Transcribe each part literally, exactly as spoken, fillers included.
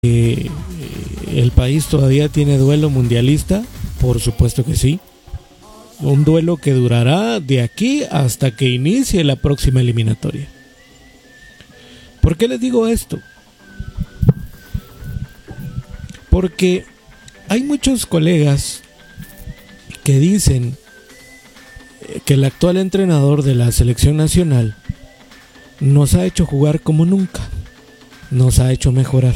Eh, ¿El país todavía tiene duelo mundialista? Por supuesto que sí. Un duelo que durará de aquí hasta que inicie la próxima eliminatoria. ¿Por qué les digo esto? Porque hay muchos colegas que dicen que el actual entrenador de la selección nacional nos ha hecho jugar como nunca, nos ha hecho mejorar.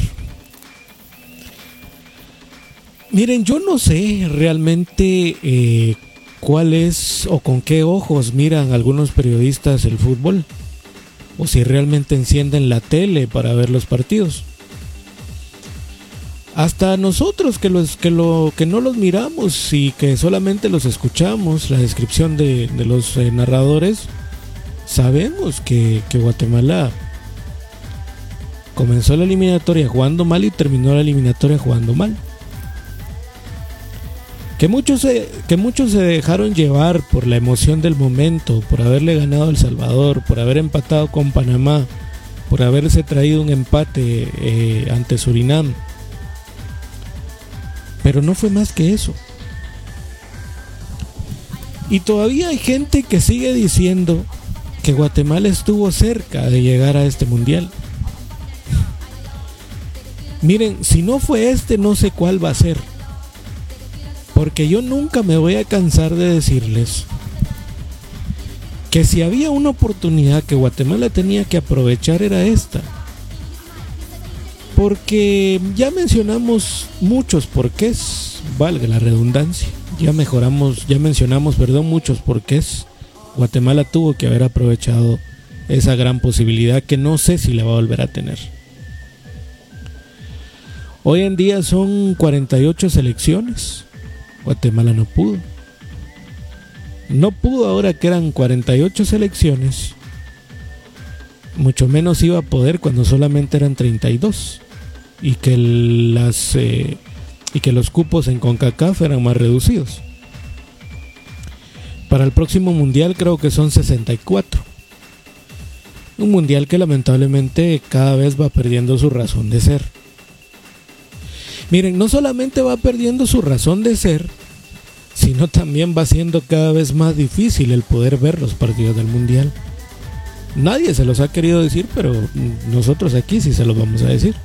Miren, yo no sé realmente eh, cuál es o con qué ojos miran algunos periodistas el fútbol, o si realmente encienden la tele para ver los partidos. Hasta nosotros que los que lo que no los miramos y que solamente los escuchamos, la descripción de, de los eh, narradores, sabemos que, que Guatemala comenzó la eliminatoria jugando mal y terminó la eliminatoria jugando mal. Que muchos se, que muchos se dejaron llevar por la emoción del momento, por haberle ganado a El Salvador, por haber empatado con Panamá, por haberse traído un empate eh, ante Surinam. Pero no fue más que eso. Y todavía hay gente que sigue diciendo que Guatemala estuvo cerca de llegar a este mundial. Miren, si no fue este, no sé cuál va a ser. Porque yo nunca me voy a cansar de decirles que si había una oportunidad que Guatemala tenía que aprovechar era esta. Porque ya mencionamos muchos porqués, valga la redundancia. Ya mejoramos, ya mencionamos, perdón, muchos porqués. Guatemala tuvo que haber aprovechado esa gran posibilidad que no sé si la va a volver a tener. Hoy en día son cuarenta y ocho selecciones. Guatemala no pudo. No pudo ahora que eran cuarenta y ocho selecciones. Mucho menos iba a poder cuando solamente eran treinta y dos. Y que las eh, y que los cupos en CONCACAF eran más reducidos. Para el próximo mundial creo que son sesenta y cuatro. Un mundial que lamentablemente cada vez va perdiendo su razón de ser. Miren, no solamente va perdiendo su razón de ser, sino también va siendo cada vez más difícil el poder ver los partidos del mundial. Nadie se los ha querido decir, pero nosotros aquí sí se los vamos a decir.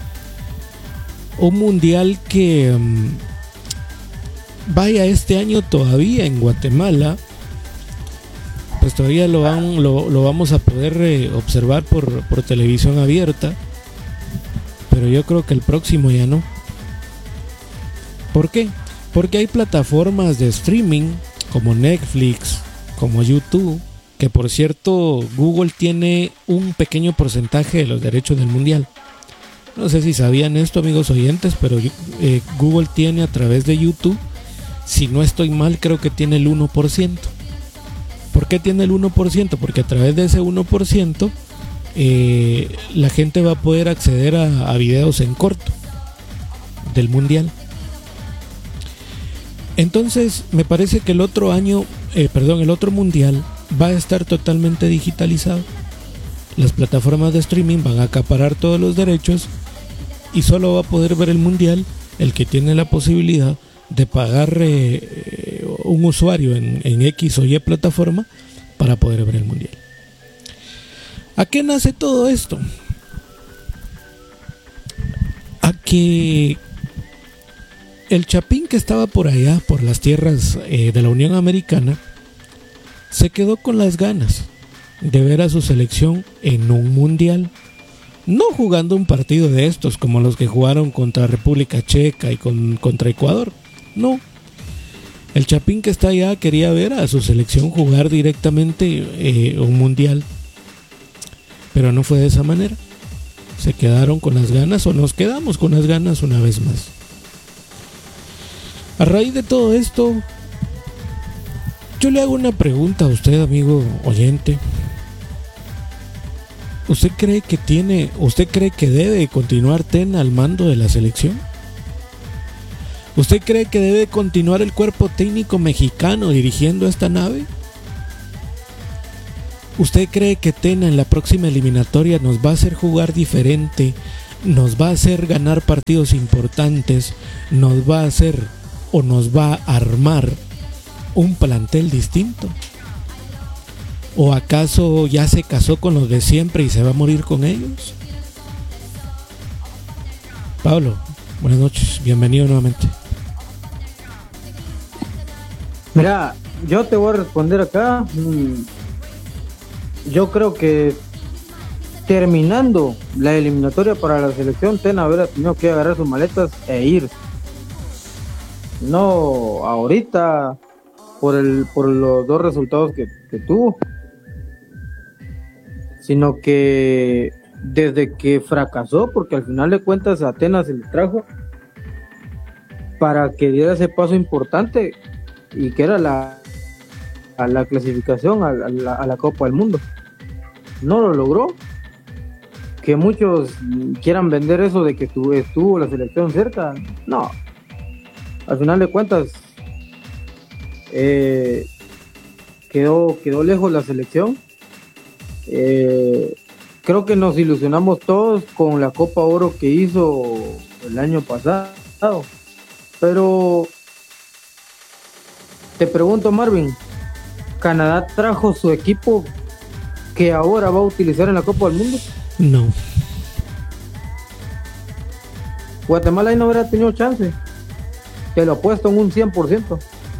Un mundial que um, vaya este año todavía en Guatemala, pues todavía lo, van, lo, lo vamos a poder eh, observar por, por televisión abierta, pero yo creo que el próximo ya no. ¿Por qué? Porque hay plataformas de streaming como Netflix, como YouTube, que por cierto Google tiene un pequeño porcentaje de los derechos del mundial. No sé si sabían esto, amigos oyentes, pero eh, Google tiene a través de YouTube, si no estoy mal, creo que tiene el uno por ciento. ¿Por qué tiene el uno por ciento? Porque a través de ese uno por ciento eh, la gente va a poder acceder a, a videos en corto del mundial. Entonces me parece que el otro año, eh, perdón, el otro mundial va a estar totalmente digitalizado. Las plataformas de streaming van a acaparar todos los derechos y solo va a poder ver el mundial el que tiene la posibilidad de pagar eh, un usuario en, en X o Y plataforma para poder ver el mundial. ¿A qué nace todo esto? A que el Chapín, que estaba por allá, por las tierras eh, de la Unión Americana, se quedó con las ganas de ver a su selección en un mundial, no jugando un partido de estos como los que jugaron contra República Checa y con, contra Ecuador. No, el Chapín que está allá quería ver a su selección jugar directamente eh, un mundial, pero no fue de esa manera. Se quedaron con las ganas, o nos quedamos con las ganas una vez más. A raíz de todo esto, yo le hago una pregunta a usted, amigo oyente. ¿Usted cree que tiene, usted cree que debe continuar Tena al mando de la selección? ¿Usted cree que debe continuar el cuerpo técnico mexicano dirigiendo esta nave? ¿Usted cree que Tena en la próxima eliminatoria nos va a hacer jugar diferente nos va a hacer ganar partidos importantes, nos va a hacer o nos va a armar un plantel distinto? ¿O acaso ya se casó con los de siempre y se va a morir con ellos? Pablo, buenas noches, bienvenido nuevamente. Mira, yo te voy a responder acá. Yo creo que terminando la eliminatoria para la selección, Tena hubiera tenido que agarrar sus maletas e ir. No ahorita por el por los dos resultados que, que tuvo, sino que desde que fracasó, porque al final de cuentas a Atenas se le trajo para que diera ese paso importante y que era la a la clasificación a la, a la Copa del Mundo. No lo logró. Que muchos quieran vender eso de que estuvo, estuvo la selección cerca, no. Al final de cuentas eh, quedó quedó lejos la selección. Eh, creo que nos ilusionamos todos con la Copa Oro que hizo el año pasado, pero te pregunto, Marvin, ¿Canadá trajo su equipo que ahora va a utilizar en la Copa del Mundo? No. Guatemala ahí no hubiera tenido chance. Te lo apuesto en un cien por ciento.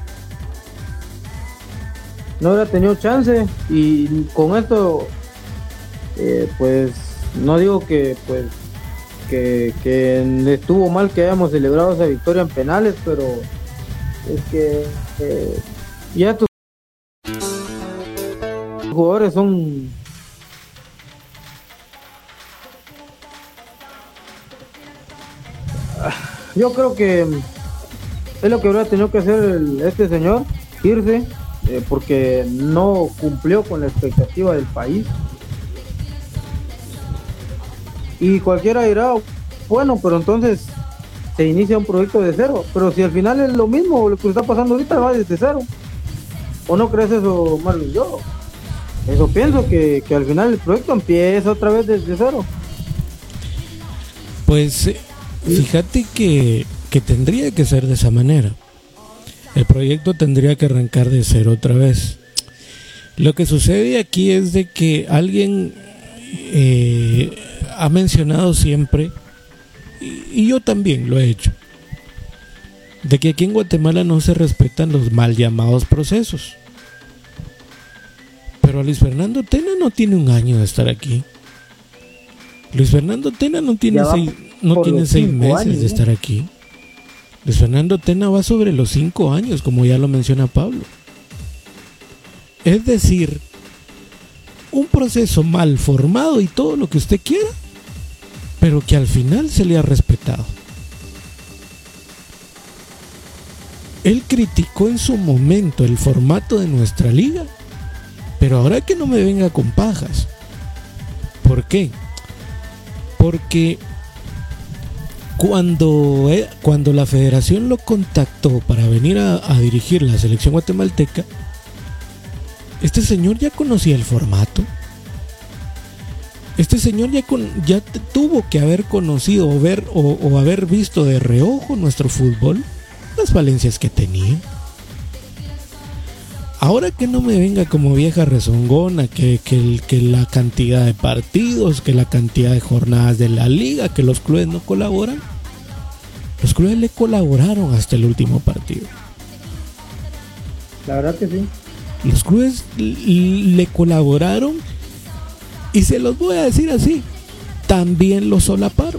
No hubiera tenido chance. Y con esto eh, pues no digo que pues que, que estuvo mal que hayamos celebrado esa victoria en penales, pero es que eh, ya estos jugadores son yo creo que es lo que habría tenido que hacer el, este señor, irse, eh, porque no cumplió con la expectativa del país. Y cualquiera dirá, bueno, pero entonces se inicia un proyecto de cero. Pero si al final es lo mismo, lo que está pasando ahorita va desde cero. ¿O no crees eso, Marlon? Yo eso pienso, que, que al final el proyecto empieza otra vez desde cero. Pues fíjate que, que tendría que ser de esa manera. El proyecto tendría que arrancar de cero otra vez. Lo que sucede aquí es de que alguien eh, ha mencionado siempre, y, y yo también lo he hecho, de que aquí en Guatemala no se respetan los mal llamados procesos. Pero Luis Fernando Tena no tiene un año de estar aquí. Luis Fernando Tena no tiene seis, no tiene seis meses años, de estar aquí. Luis Fernando Tena va sobre los cinco años, como ya lo menciona Pablo. Es decir, un proceso mal formado y todo lo que usted quiera, pero que al final se le ha respetado. Él criticó en su momento el formato de nuestra liga, pero ahora que no me venga con pajas. ¿Por qué? Porque cuando, eh, cuando la federación lo contactó para venir a, a dirigir la selección guatemalteca, este señor ya conocía el formato. Este señor ya, con, ya t- tuvo que haber conocido o, ver, o, o haber visto de reojo nuestro fútbol, las falencias que tenía. Ahora que no me venga como vieja rezongona, que, que, el, que la cantidad de partidos, que la cantidad de jornadas de la liga, que los clubes no colaboran. Los clubes le colaboraron hasta el último partido. La verdad que sí. Los clubes le colaboraron y se los voy a decir así, también los solaparon.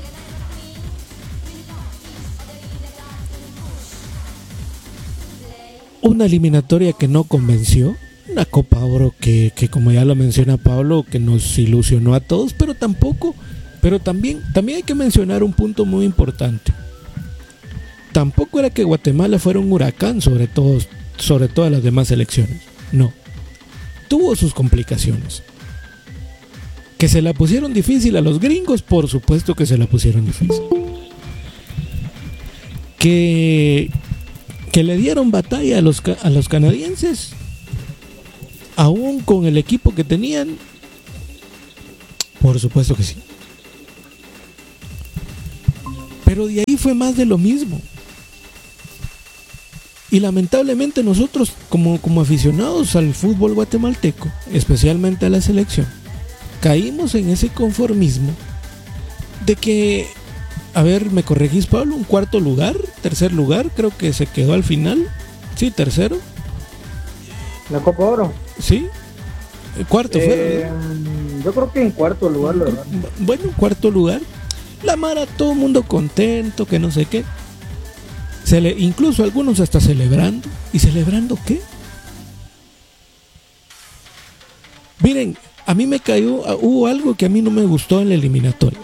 Una eliminatoria que no convenció, una Copa Oro que, que como ya lo menciona Pablo, que nos ilusionó a todos, pero tampoco, pero también, también hay que mencionar un punto muy importante. Tampoco era que Guatemala fuera un huracán sobre todos, sobre todas las demás selecciones. No, tuvo sus complicaciones. Que se la pusieron difícil a los gringos, por supuesto que se la pusieron difícil. Que, que le dieron batalla a los, a los canadienses, aún con el equipo que tenían, por supuesto que sí. Pero de ahí fue más de lo mismo. Y lamentablemente nosotros como, como aficionados al fútbol guatemalteco, especialmente a la selección, caímos en ese conformismo de que, a ver, ¿me corregís, Pablo? ¿Un cuarto lugar? ¿Tercer lugar? Creo que se quedó al final. Sí, tercero. La Copa Oro. Sí. El cuarto eh, fue. Yo creo que en cuarto lugar, la verdad. Bueno, cuarto lugar. La Mara, todo el mundo contento, que no sé qué. Se le, incluso algunos hasta celebrando. ¿Y celebrando qué? Miren, a mí me cayó, hubo algo que a mí no me gustó en la eliminatoria.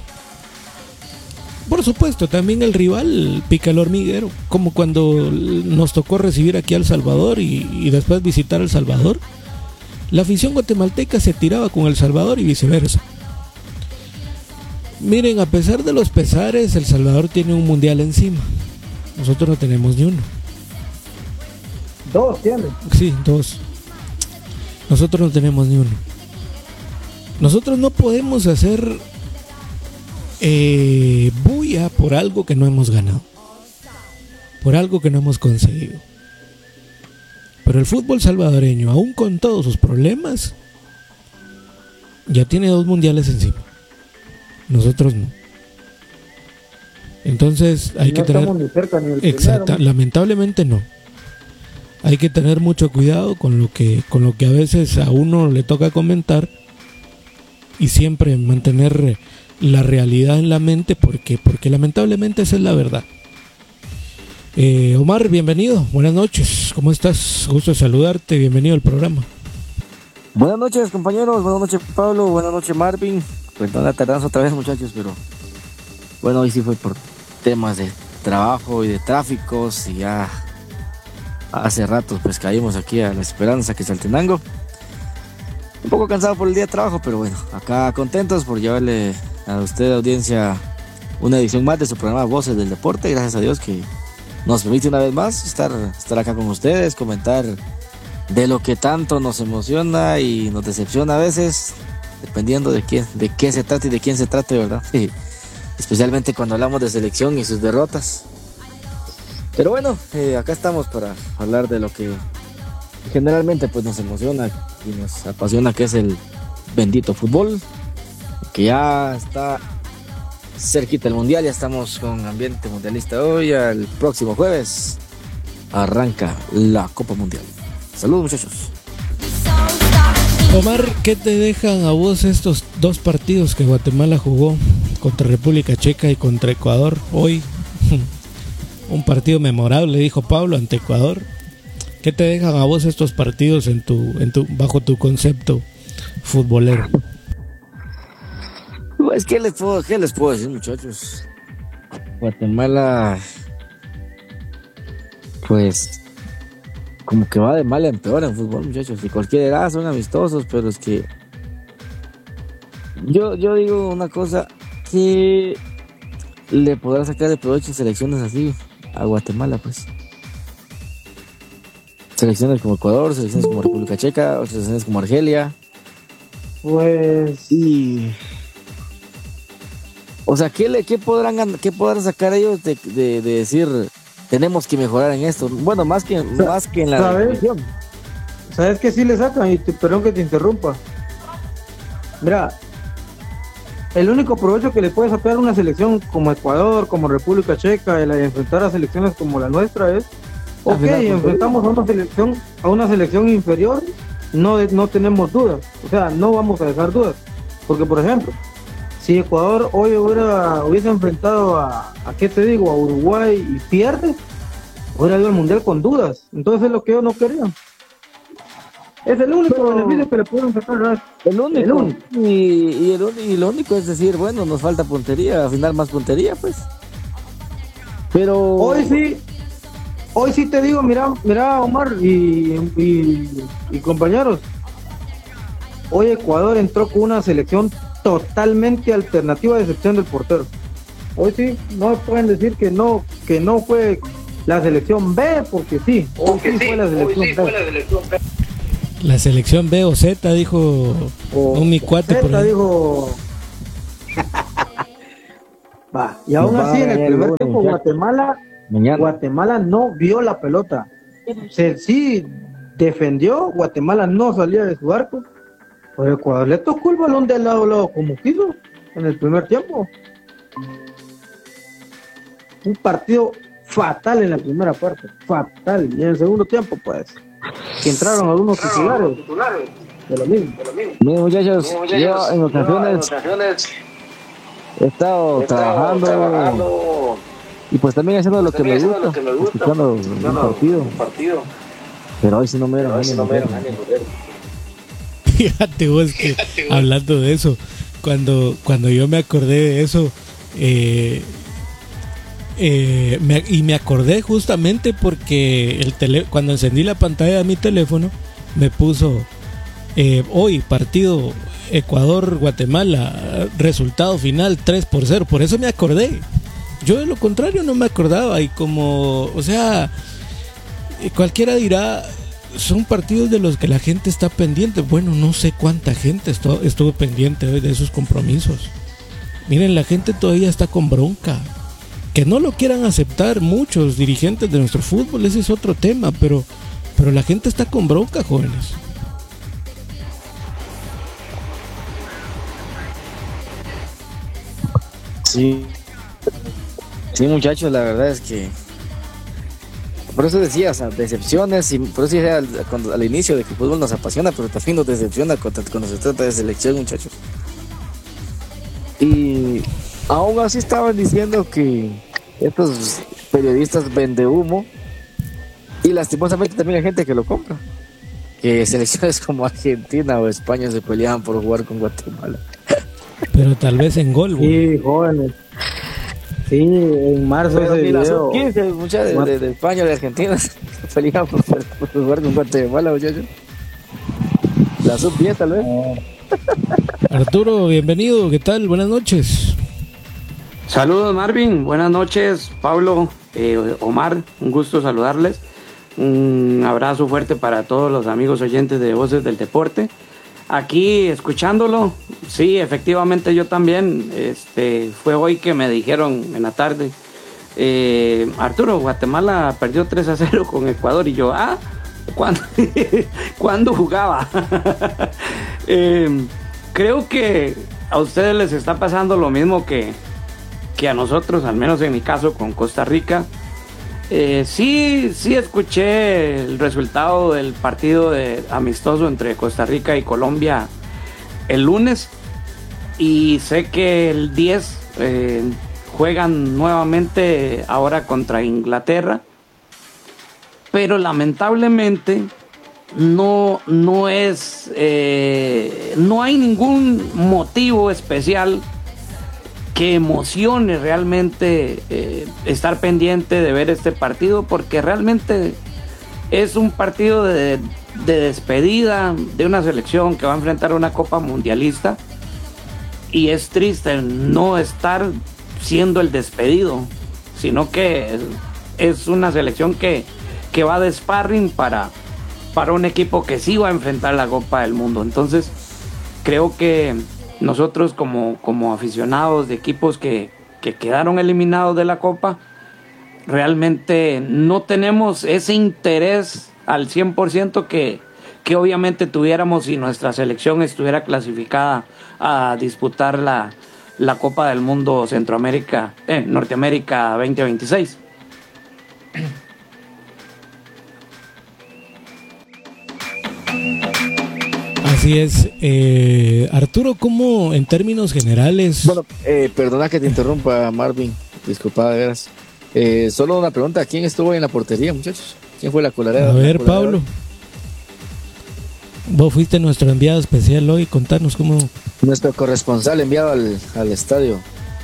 Por supuesto, también el rival pica el hormiguero, como cuando nos tocó recibir aquí a El Salvador y, y después visitar El Salvador. La afición guatemalteca se tiraba con El Salvador y viceversa. Miren, a pesar de los pesares, El Salvador tiene un mundial encima. Nosotros no tenemos ni uno. Dos tiene. Sí, dos. Nosotros no tenemos ni uno. Nosotros no podemos hacer eh, bulla por algo que no hemos ganado, por algo que no hemos conseguido. Pero el fútbol salvadoreño, aún con todos sus problemas, ya tiene dos mundiales encima. Nosotros no. Entonces hay no que tener ni cerca, ni el exacta, primero. Lamentablemente no. Hay que tener mucho cuidado con lo que con lo que a veces a uno le toca comentar y siempre mantener la realidad en la mente porque porque lamentablemente esa es la verdad. Eh, Omar, bienvenido, buenas noches, ¿cómo estás? Gusto de saludarte, bienvenido al programa. Buenas noches, compañeros, buenas noches, Pablo, buenas noches, Marvin. Perdón la tardanza otra vez, muchachos, pero bueno, hoy sí fue por temas de trabajo y de tráficos y ya hace rato pues caímos aquí a La Esperanza, que es Saltenango. Un poco cansado por el día de trabajo, pero bueno, acá contentos por llevarle a usted, audiencia, una edición más de su programa Voces del Deporte. Gracias a Dios que nos permite una vez más estar, estar acá con ustedes, comentar de lo que tanto nos emociona y nos decepciona a veces, dependiendo de quién, de qué se trate y de quién se trate, ¿verdad? Sí. Especialmente cuando hablamos de selección y sus derrotas. Pero bueno, eh, acá estamos para hablar de lo que generalmente pues nos emociona y nos apasiona, que es el bendito fútbol, que ya está cerquita el mundial. Ya estamos con ambiente mundialista hoy. El próximo jueves arranca la Copa Mundial. Saludos, muchachos. Omar, ¿qué te dejan a vos estos dos partidos que Guatemala jugó contra República Checa y contra Ecuador hoy? Un partido memorable, dijo Pablo, ante Ecuador. ¿Qué te dejan a vos estos partidos en tu, en tu, bajo tu concepto futbolero? Pues, ¿qué les puedo, qué les puedo decir, muchachos? Guatemala, pues, como que va de mal en peor en fútbol, muchachos. Y cualquier edad son amistosos, pero es que yo, yo digo una cosa, que le podrá sacar de provecho selecciones así a Guatemala, pues. Selecciones como Ecuador, selecciones como República Checa, o selecciones como Argelia. Pues... Y... O sea, ¿qué, le, qué, podrán, qué podrán sacar ellos de, de, de decir, tenemos que mejorar en esto? Bueno, más que, más que en la definición. ¿Sabes qué sí le sacan? Y te, perdón que te interrumpa. Mira, el único provecho que le puede sacar una selección como Ecuador, como República Checa, el enfrentar a selecciones como la nuestra es, ok, enfrentamos a una selección, a una selección inferior, no, no tenemos dudas, o sea, no vamos a dejar dudas, porque por ejemplo, si Ecuador hoy hubiera, hubiese enfrentado a, a, ¿qué te digo?, a Uruguay y pierde, hubiera ido al Mundial con dudas, entonces es lo que ellos no querían. Es el único Pero, beneficio que le pueden sacar, ¿verdad? El único. El único. Y, y, el, y lo único es decir, bueno, nos falta puntería, afinar más puntería, pues. Pero... Hoy sí, hoy sí te digo, mira, mira Omar y, y, y compañeros, hoy Ecuador entró con una selección totalmente alternativa, a excepción del portero. Hoy sí, no pueden decir que no, que no fue la selección B, porque sí, hoy porque sí, sí fue la selección sí B. Fue la selección B. La selección B o Z, dijo o un mi cuate Z por ahí. Dijo... Va, y aún Nos va así a en el ganar primer el tiempo lunes, Guatemala, Mañana. Guatemala no vio la pelota. Se, sí defendió, Guatemala no salía de su arco, pero Ecuador le tocó el balón de lado a lado como quiso en el primer tiempo. Un partido fatal en la primera parte, fatal. Y en el segundo tiempo, pues, que entraron algunos titulares de lo mismo. Miren, muchachos, yo en ocasiones he estado trabajando y pues también haciendo lo que me gusta, escuchando un partido. Pero hoy sí no me dieron ánimo. Fíjate vos que hablando de eso, cuando, cuando yo me acordé de eso, eh, eh, me, y me acordé justamente porque el tele, cuando encendí la pantalla de mi teléfono, me puso eh, hoy partido Ecuador-Guatemala, resultado final tres por cero, por eso me acordé. Yo de lo contrario no me acordaba y como, o sea, cualquiera dirá, son partidos de los que la gente está pendiente. Bueno, no sé cuánta gente estuvo, estuvo pendiente hoy de esos compromisos. Miren, la gente todavía está con bronca. Que no lo quieran aceptar muchos dirigentes de nuestro fútbol, ese es otro tema, pero, pero la gente está con bronca, jóvenes. Sí, sí, muchachos, la verdad es que por eso decía, o sea, decepciones, y por eso decía al, cuando, al inicio de que el fútbol nos apasiona, pero también nos decepciona cuando, cuando se trata de selección, muchachos. Y aún así estaban diciendo que estos periodistas vende humo, y lastimosamente también hay gente que lo compra, que selecciones como Argentina o España se peleaban por jugar con Guatemala. Pero tal vez en gol, güey. Sí, jóvenes. Sí, en marzo pero ese ni la video. sub quince, muchas de, de, de España o de Argentina se peleaban por, por jugar con Guatemala, muchachos. La sub diez tal vez. Arturo, bienvenido, ¿qué tal? Buenas noches. Saludos, Marvin, buenas noches, Pablo, eh, Omar, un gusto saludarles. Un abrazo fuerte para todos los amigos oyentes de Voces del Deporte. Aquí escuchándolo, sí, efectivamente yo también, este, fue hoy que me dijeron en la tarde, eh, Arturo, Guatemala perdió tres a cero con Ecuador, y yo, ah, ¿cuándo, ¿cuándo jugaba? eh, creo que a ustedes les está pasando lo mismo que, que a nosotros, al menos en mi caso con Costa Rica. Eh, sí, sí escuché el resultado del partido de amistoso entre Costa Rica y Colombia el lunes, y sé que el diez eh, juegan nuevamente ahora contra Inglaterra, pero lamentablemente no, no es, eh, no hay ningún motivo especial que emocione realmente eh, estar pendiente de ver este partido, porque realmente es un partido de, de despedida de una selección que va a enfrentar una Copa Mundialista, y es triste no estar siendo el despedido, sino que es, es una selección que, que va de sparring para, para un equipo que sí va a enfrentar la Copa del Mundo. Entonces creo que nosotros como, como aficionados de equipos que, que quedaron eliminados de la Copa, realmente no tenemos ese interés al cien por ciento que, que obviamente tuviéramos si nuestra selección estuviera clasificada a disputar la, la Copa del Mundo Centroamérica, eh, Norteamérica veinte veintiséis. Así es, eh, Arturo, ¿cómo en términos generales? Bueno, eh, perdona que te interrumpa, Marvin, disculpa de veras. Eh, solo una pregunta, ¿quién estuvo en la portería, muchachos? ¿Quién fue la coladera? A ver, coladera? Pablo, vos fuiste nuestro enviado especial hoy, contanos cómo... Nuestro corresponsal enviado al, al estadio.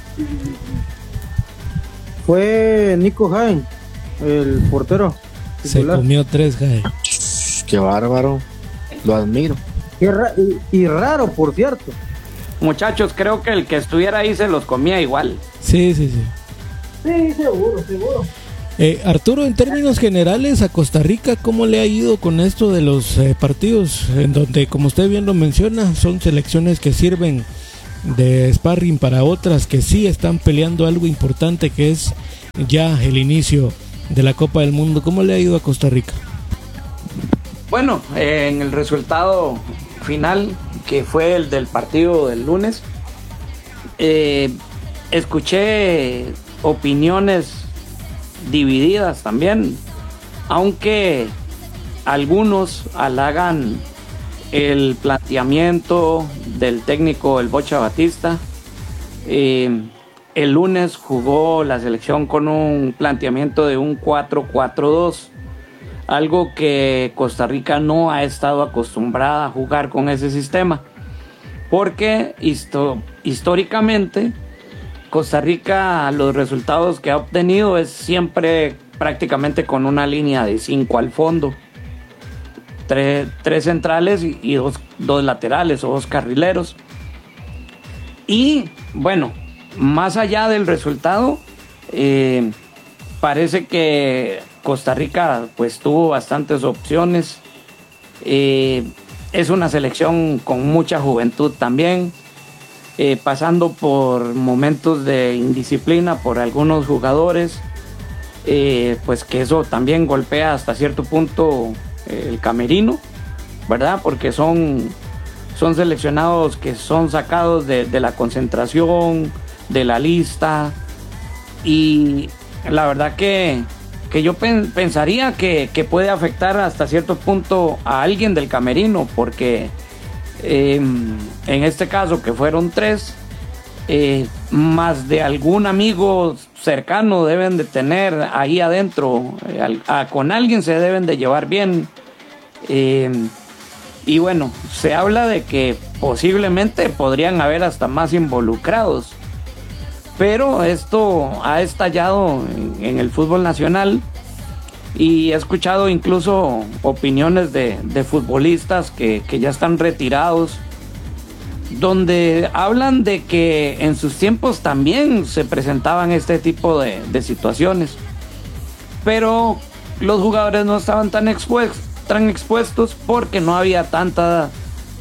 Fue Nico Jaén, el portero titular. Se comió tres, Jaén. Qué bárbaro, lo admiro. Y, ra y, y raro, por cierto. Muchachos, creo que el que estuviera ahí se los comía igual. Sí, sí, sí. Sí, seguro, seguro. Eh, Arturo, en términos generales, a Costa Rica, ¿cómo le ha ido con esto de los eh, partidos? En donde, como usted bien lo menciona, son selecciones que sirven de sparring para otras que sí están peleando algo importante, que es ya el inicio de la Copa del Mundo. ¿Cómo le ha ido a Costa Rica? Bueno, eh, en el resultado final, que fue el del partido del lunes, eh, escuché opiniones divididas también, aunque algunos halagan el planteamiento del técnico El Bocha Batista. Eh, el lunes jugó la selección con un planteamiento de un cuatro cuatro dos, algo que Costa Rica no ha estado acostumbrada a jugar con ese sistema, porque histo- históricamente Costa Rica, los resultados que ha obtenido es siempre prácticamente con una línea de cinco al fondo, tres, tres centrales y, y dos, dos laterales o dos carrileros. Y bueno, más allá del resultado, eh, parece que Costa Rica pues tuvo bastantes opciones. Eh, es una selección con mucha juventud también, eh, pasando por momentos de indisciplina por algunos jugadores, eh, pues que eso también golpea hasta cierto punto eh, el camerino, ¿verdad? Porque son, son seleccionados que son sacados de, de la concentración, de la lista, y la verdad que, que yo pen, pensaría que, que puede afectar hasta cierto punto a alguien del camerino, porque eh, en este caso que fueron tres, eh, más de algún amigo cercano deben de tener ahí adentro, eh, a, a, con alguien se deben de llevar bien, eh, y bueno, se habla de que posiblemente podrían haber hasta más involucrados. Pero esto ha estallado en, en el fútbol nacional, y he escuchado incluso opiniones de, de futbolistas que, que ya están retirados, donde hablan de que en sus tiempos también se presentaban este tipo de, de situaciones, pero los jugadores no estaban tan, expuest, tan expuestos porque no había tanta,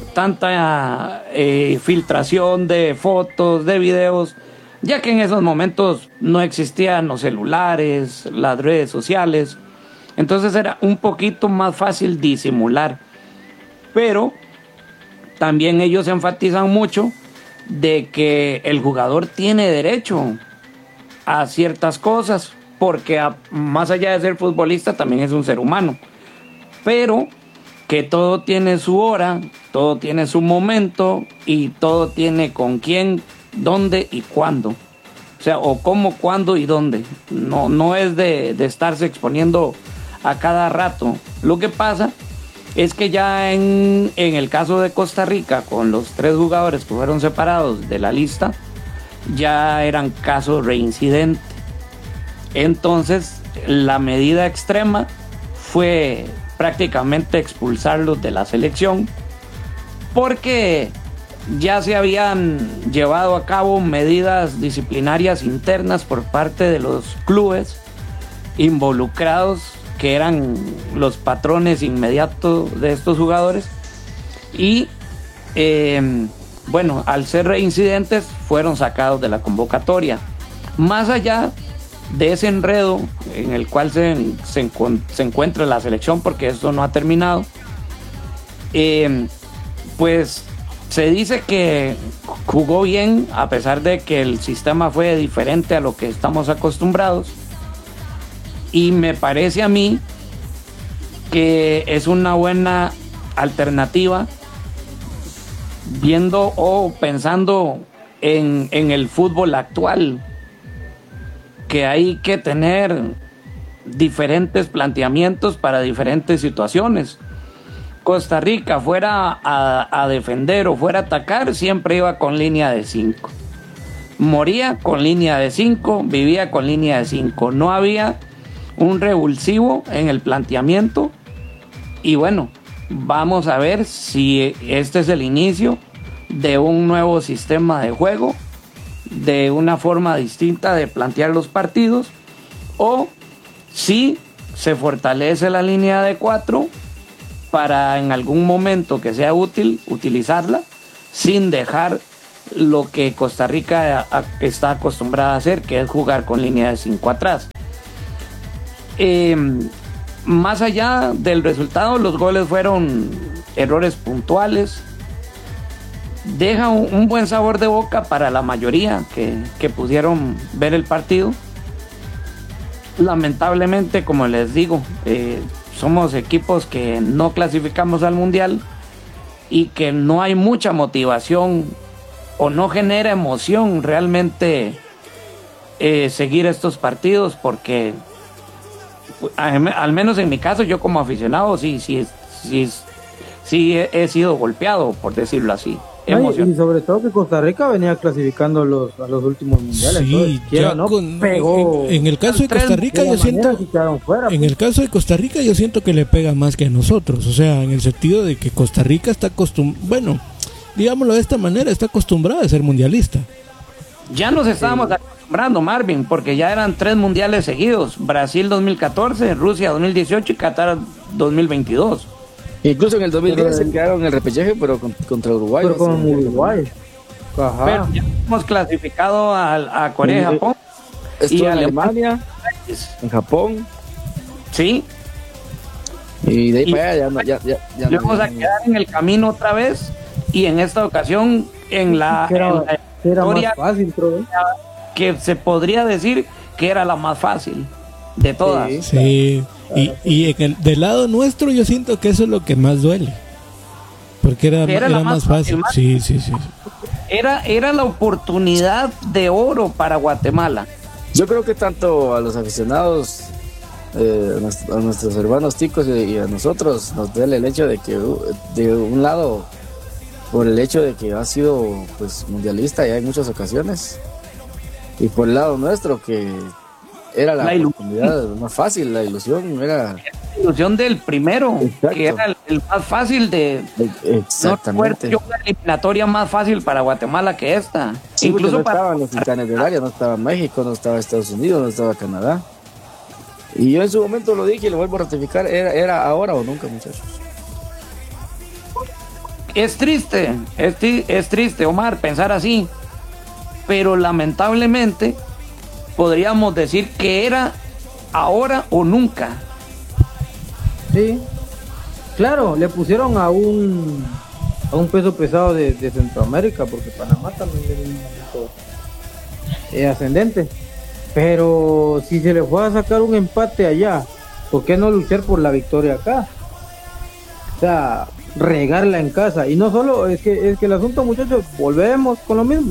tanta eh, filtración de fotos, de videos, ya que en esos momentos no existían los celulares, las redes sociales, entonces era un poquito más fácil disimular. Pero también ellos enfatizan mucho de que el jugador tiene derecho a ciertas cosas, porque a, más allá de ser futbolista también es un ser humano, pero que todo tiene su hora, todo tiene su momento, y todo tiene con quién, dónde y cuándo. O sea, o cómo, cuándo y dónde. No, no es de, de estarse exponiendo a cada rato. Lo que pasa es que ya en, en el caso de Costa Rica, con los tres jugadores que fueron separados de la lista, ya eran casos reincidentes. Entonces, la medida extrema fue prácticamente expulsarlos de la selección, porque ya se habían llevado a cabo medidas disciplinarias internas por parte de los clubes involucrados, que eran los patrones inmediatos de estos jugadores, y eh, bueno, al ser reincidentes fueron sacados de la convocatoria. Más allá de ese enredo en el cual se, se, se encuentra la selección, porque esto no ha terminado, eh, pues se dice que jugó bien, a pesar de que el sistema fue diferente a lo que estamos acostumbrados, y me parece a mí que es una buena alternativa, viendo o pensando en, en el fútbol actual, que hay que tener diferentes planteamientos para diferentes situaciones. Costa Rica, fuera a, a defender o fuera a atacar, siempre iba con línea de cinco. Moría con línea de cinco, vivía con línea de cinco. No había un revulsivo en el planteamiento. Y bueno, vamos a ver si este es el inicio de un nuevo sistema de juego, de una forma distinta de plantear los partidos, o si se fortalece la línea de cuatro para en algún momento que sea útil utilizarla, sin dejar lo que Costa Rica a, a, está acostumbrada a hacer, que es jugar con línea de cinco atrás. Eh, más allá del resultado, los goles fueron errores puntuales. Deja un, un buen sabor de boca para la mayoría que, que pudieron ver el partido. Lamentablemente, como les digo, eh, somos equipos que no clasificamos al Mundial y que no hay mucha motivación o no genera emoción realmente eh, seguir estos partidos, porque al menos en mi caso, yo como aficionado sí, sí, sí, sí he, he sido golpeado, por decirlo así. No, y, y sobre todo que Costa Rica venía clasificando los, a los últimos mundiales. Sí, entonces, quiera, ¿no? con, pegó en, en el caso de Costa Rica yo siento fuera, en pues. el caso de Costa Rica yo siento que le pega más que a nosotros, o sea, en el sentido de que Costa Rica está acostumbrada, bueno, digámoslo de esta manera, está acostumbrada a ser mundialista. Ya nos estábamos sí. acostumbrando, Marvin, porque ya eran tres mundiales seguidos: Brasil dos mil catorce, Rusia dos mil dieciocho y Qatar dos mil veintidós. Incluso en el dos mil diez se quedaron en el repechaje, pero contra Uruguay. Pero con Uruguay. Ajá. Pero ya hemos clasificado a, a Corea y Japón. Estuvo y en Alemania, en Japón. Sí. Y de ahí y para allá ya no. Ya, ya, ya vamos no, a quedar en el camino otra vez. Y en esta ocasión, en la, era, en la era historia más fácil, creo. que se podría decir que era la más fácil de todas. Sí. sí. Y, y en el, del lado nuestro yo siento que eso es lo que más duele, porque era, era, era más fácil, fácil. Sí, sí, sí. Era, era la oportunidad de oro para Guatemala. Yo creo que tanto a los aficionados, eh, a nuestros hermanos ticos y a nosotros nos duele el hecho de que de un lado, por el hecho de que ha sido pues mundialista ya en muchas ocasiones, y por el lado nuestro que era la, la oportunidad más fácil, la ilusión era... La ilusión del primero, exacto, que era el, el más fácil de... Exactamente. No una eliminatoria más fácil para Guatemala que esta. Sí, incluso no para... estaban los titanes del área, no estaba México, no estaba Estados Unidos, no estaba Canadá. Y yo en su momento lo dije y lo vuelvo a ratificar, era, era ahora o nunca, muchachos. Es triste, es, es triste, Omar, pensar así, pero lamentablemente podríamos decir que era ahora o nunca. Sí, claro, le pusieron a un a un peso pesado de, de Centroamérica, porque Panamá también es un momento eh, ascendente, pero si se le fue a sacar un empate allá, ¿por qué no luchar por la victoria acá? O sea, regarla en casa. Y no solo, es que, es que el asunto, muchachos, volvemos con lo mismo.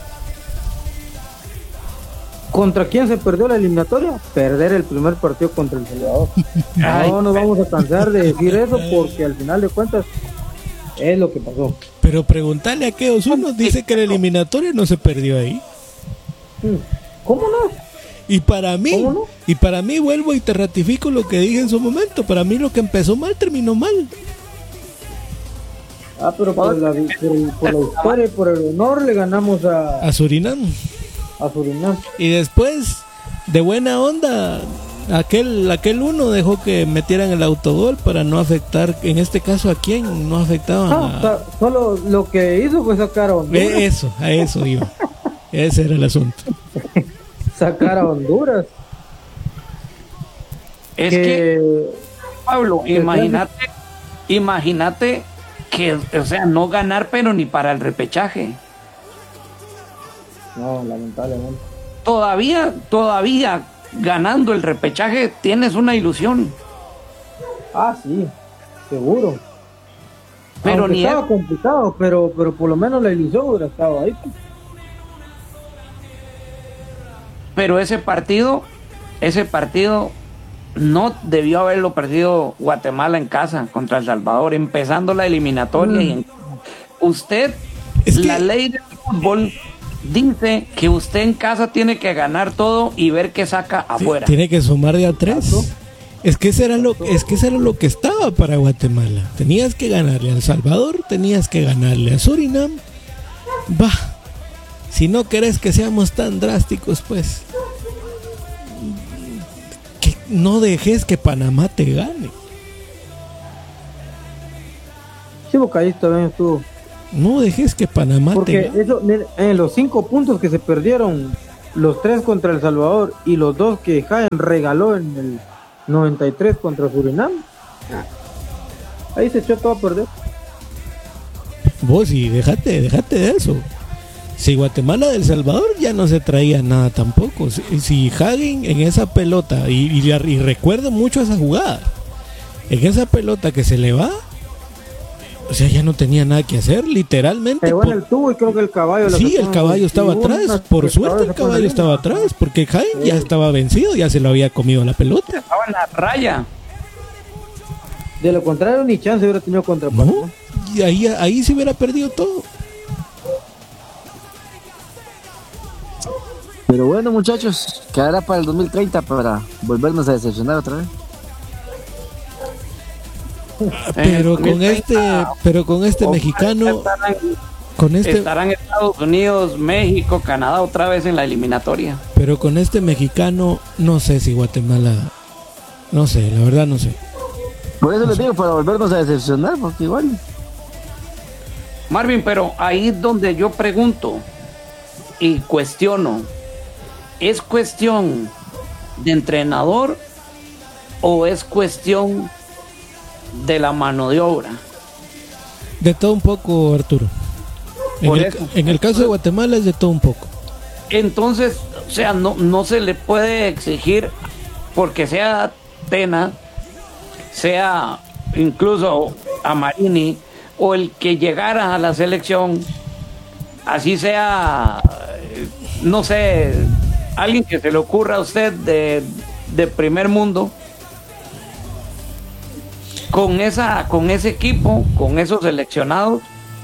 ¿Contra quién se perdió la eliminatoria? Perder el primer partido contra El Salvador. No nos vamos a cansar de decir eso, porque al final de cuentas es lo que pasó. Pero preguntarle a aquellos unos, dice que la eliminatoria no se perdió ahí. ¿Cómo no? Y para mí, ¿Cómo no? y para mí vuelvo y te ratifico lo que dije en su momento. Para mí lo que empezó mal terminó mal. Ah, pero por la, por, por la historia y por el honor le ganamos a... A Surinam. A Surinam. Y después, de buena onda, aquel aquel uno dejó que metieran el autogol para no afectar, en este caso, ¿a quién? No afectaban ah, a... Solo lo que hizo fue sacar a Honduras. Eso, a eso iba. Ese era el asunto. Sacar a Honduras. Es que, que Pablo, imagínate, imagínate que, o sea, no ganar, pero ni para el repechaje. No, lamentablemente. Todavía, todavía ganando el repechaje tienes una ilusión. Ah, sí, seguro. Pero Aunque ni estaba es... complicado, pero, pero por lo menos la ilusión hubiera estado ahí. Pero ese partido, ese partido no debió haberlo perdido Guatemala en casa contra El Salvador, empezando la eliminatoria. Mm. Y en... Usted, es la que... ley del fútbol dice que usted en casa tiene que ganar todo y ver qué saca afuera. Tiene que sumar de a tres. Es que ese era lo, es que ese era lo que estaba para Guatemala. Tenías que ganarle a El Salvador, tenías que ganarle a Surinam. Va. Si no querés que seamos tan drásticos, pues que no dejes que Panamá te gane. Sí, porque ahí también estuvo No dejes que Panamá Porque te... eso, en los cinco puntos que se perdieron, los tres contra El Salvador y los dos que Jaén regaló en el noventa y tres contra Surinam, ahí se echó todo a perder. Vos y déjate, déjate de eso. Si Guatemala del Salvador ya no se traía nada tampoco. Si, si Hagen en esa pelota, y, y, y recuerdo mucho esa jugada, en esa pelota que se le va, o sea, ya no tenía nada que hacer, literalmente. Pegó en el tubo y creo que el caballo. Sí, el caballo estaba atrás. Por suerte el caballo estaba atrás, porque Hagen ya estaba vencido, ya se lo había comido la pelota. Estaba en la raya. De lo contrario, ni chance hubiera tenido contra Panamá. No, y ahí, ahí se hubiera perdido todo. Pero bueno, muchachos, quedará para el dos mil treinta para volvernos a decepcionar otra vez. Pero con este, pero con este mexicano, estarán, con este, estarán Estados Unidos, México, Canadá otra vez en la eliminatoria. Pero con este mexicano, no sé si Guatemala, no sé, la verdad no sé. Por eso no les sé. digo, para volvernos a decepcionar, porque igual. Marvin, pero ahí es donde yo pregunto y cuestiono, ¿es cuestión de entrenador o es cuestión de la mano de obra? De todo un poco, Arturo. En Por el, eso. en el caso de Guatemala es de todo un poco. Entonces, o sea, no, no se le puede exigir porque sea Tena, sea incluso a Marini o el que llegara a la selección, así sea, no sé, alguien que se le ocurra a usted de, de primer mundo, con esa, con ese equipo, con esos seleccionados,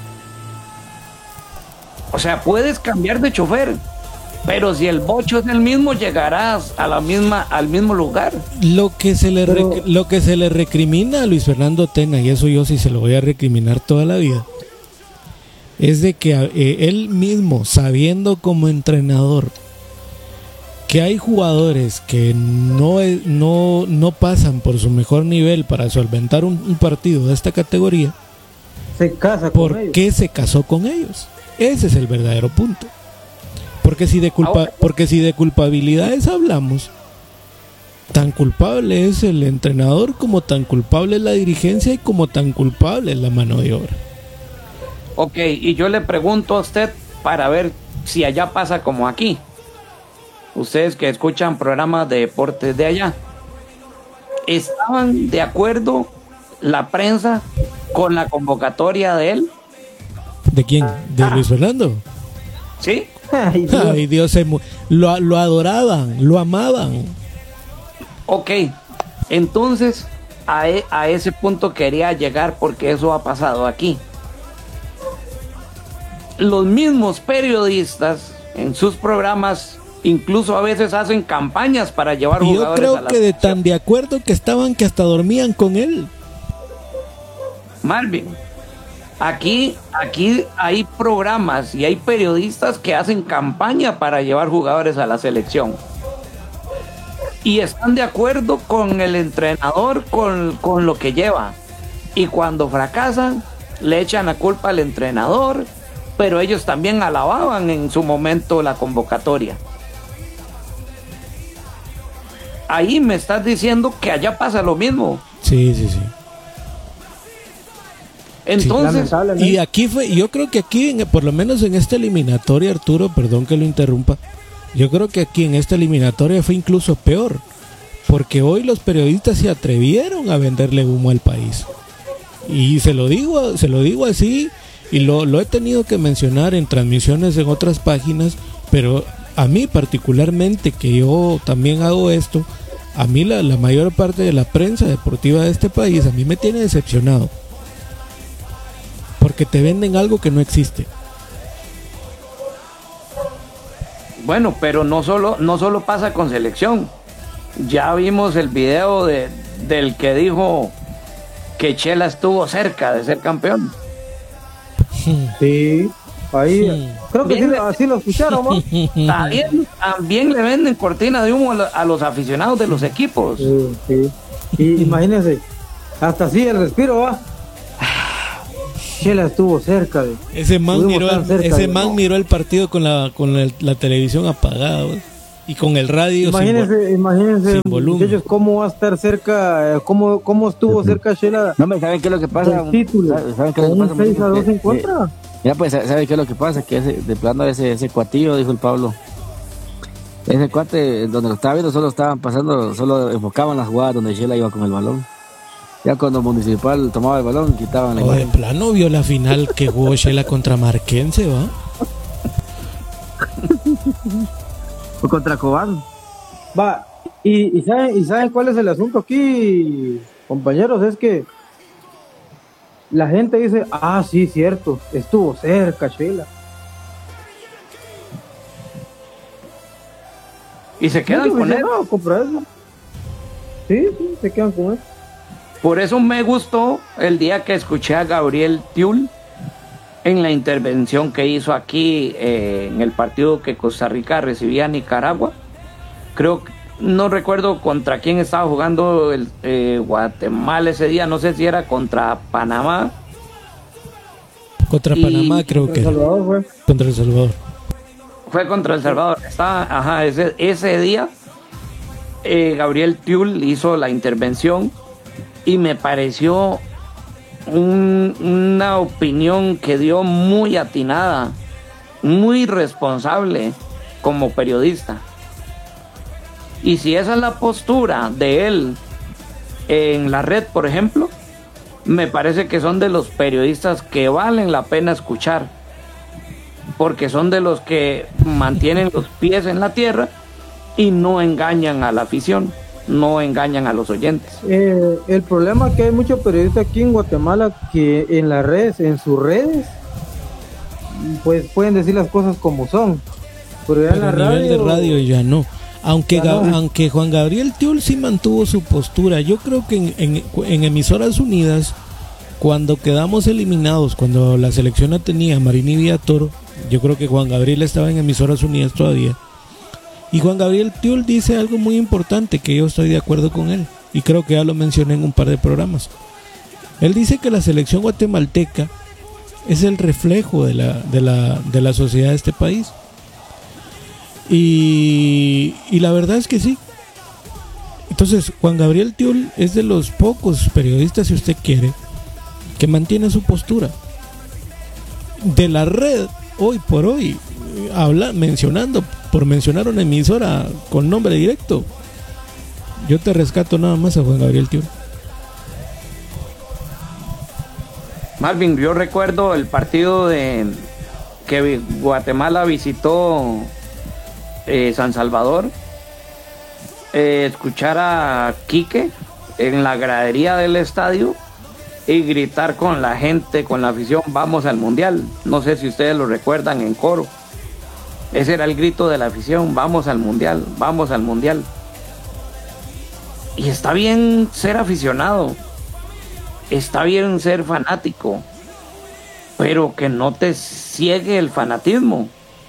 o sea, puedes cambiar de chofer, pero si el bocho es el mismo, llegarás a la misma, al mismo lugar. Lo que se le Pero- rec- lo que se le recrimina a Luis Fernando Tena, y eso yo sí se lo voy a recriminar toda la vida, es de que eh, él mismo, sabiendo como entrenador que hay jugadores que no, es- no, no pasan por su mejor nivel para solventar un, un partido de esta categoría, Se casa con ¿por ellos. qué se casó con ellos? Ese es el verdadero punto. Porque si de culpa, Ahora- porque si de culpabilidades hablamos, tan culpable es el entrenador como tan culpable es la dirigencia y como tan culpable es la mano de obra. Ok, y yo le pregunto a usted para ver si allá pasa como aquí. Ustedes que escuchan programas de deportes de allá, ¿estaban de acuerdo la prensa con la convocatoria de él? ¿De quién? ¿De Luis Fernando? ¿Sí? Ay, Dios. Ay, Dios, se mu- lo, lo adoraban, lo amaban. Ok, entonces a, e- a ese punto quería llegar porque eso ha pasado aquí. Los mismos periodistas en sus programas incluso a veces hacen campañas para llevar Y yo jugadores creo a la que de selección. tan de acuerdo que estaban que hasta dormían con él. Marvin, aquí, aquí hay programas y hay periodistas que hacen campaña para llevar jugadores a la selección. Y están de acuerdo con el entrenador, con, con lo que lleva. Y cuando fracasan, le echan la culpa al entrenador, pero ellos también alababan en su momento la convocatoria. Ahí me estás diciendo que allá pasa lo mismo. Sí, sí, sí. Entonces, Lamentablemente. Y aquí fue, yo creo que aquí, en- por lo menos en esta eliminatoria, Arturo, perdón que lo interrumpa, yo creo que aquí en esta eliminatoria fue incluso peor, porque hoy los periodistas se atrevieron a venderle humo al país. Y se lo digo, se lo digo así, y lo, lo he tenido que mencionar en transmisiones en otras páginas, pero a mí particularmente, que yo también hago esto, a mí la, la mayor parte de la prensa deportiva de este país, a mí me tiene decepcionado. Porque te venden algo que no existe. bueno, pero no solo, no solo pasa con selección. Ya vimos el video de, del que dijo que Chela estuvo cerca de ser campeón. Sí, ahí. Sí. Creo que sí, Bien. así lo escucharon, ¿no? También, también le venden cortina de humo a, lo- a los aficionados de los equipos. Sí, sí. Y imagínense, hasta así el respiro va. Shela estuvo cerca de... Ese man, miró, cerca ese de, man no. miró el partido con la con el, la televisión apagada, güey, y con el radio imagínense, sin, imagínense, sin volumen. muchachos, cómo va a estar cerca, cómo, cómo estuvo cerca Shela. No, me ¿saben qué es lo que pasa? El título, ¿Saben qué es lo que con pasa? un seis a dos en Eh, contra. Mira, pues, ¿sabe qué es lo que pasa? Que ese, de plano ese, ese cuatillo, dijo el Pablo, ese cuate, donde lo estaba viendo, solo estaban pasando, solo enfocaban las jugadas donde Shela iba con el balón. Ya cuando Municipal tomaba el balón, quitaban la O de imagen. plano vio la final que jugó Shela contra Marquense, ¿va? O contra Cobán. Va, y, y, saben, y saben cuál es el asunto aquí, compañeros, es que la gente dice, ah, sí, cierto, estuvo cerca Shela. Y se quedan No, con no, él. no, compra eso. Sí, sí, se quedan con él. Por eso me gustó el día que escuché a Gabriel Tiul en la intervención que hizo aquí eh, en el partido que Costa Rica recibía a Nicaragua. Creo que no recuerdo contra quién estaba jugando el eh, Guatemala ese día, no sé si era contra Panamá. Contra Y- Panamá creo que El era. Salvador fue. Contra El Salvador. Fue contra El Salvador. Estaba, ajá, ese, ese día eh, Gabriel Tiul hizo la intervención y me pareció un- una opinión que dio muy atinada, muy responsable como periodista. Y si esa es la postura de él en la red, por ejemplo, me parece que son de los periodistas que valen la pena escuchar, porque son de los que mantienen los pies en la tierra y no engañan a la afición, no engañan a los oyentes. Eh, el problema es que hay muchos periodistas aquí en Guatemala que en las redes, en sus redes, pues pueden decir las cosas como son. Pero ya en Pero la a nivel radio, de radio ya no. Aunque, Ya Ga- no. aunque Juan Gabriel Tiul sí mantuvo su postura. Yo creo que en, en- en Emisoras Unidas, cuando quedamos eliminados, cuando la selección no tenía a Marini Villatoro, yo creo que Juan Gabriel estaba en Emisoras Unidas todavía. Y Juan Gabriel Tiul dice algo muy importante que yo estoy de acuerdo con él. Y creo que ya lo mencioné en un par de programas. Él dice que la selección guatemalteca es el reflejo de la, de la, de la sociedad de este país. Y, y la verdad es que sí. Entonces, Juan Gabriel Tiul es de los pocos periodistas, si usted quiere, que mantiene su postura. De la red, hoy por hoy, eh, habla, mencionando, por mencionar una emisora con nombre directo, yo te rescato nada más a Juan Gabriel Tiul. Marvin, yo recuerdo el partido de que vi- Guatemala visitó eh, San Salvador, eh, escuchar a Quique en la gradería del estadio y gritar con la gente, con la afición, vamos al mundial. No sé si ustedes lo recuerdan en coro. Ese era el grito de la afición, vamos al mundial, vamos al mundial. Y está bien ser aficionado, está bien ser fanático, pero que no te ciegue el fanatismo.